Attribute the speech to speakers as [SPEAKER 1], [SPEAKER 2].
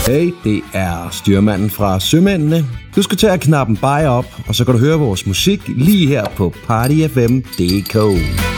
[SPEAKER 1] Hey, det er styrmanden fra Sømændene. Du skal tage knappen bare op, og så kan du høre vores musik lige her på partyfm.dk.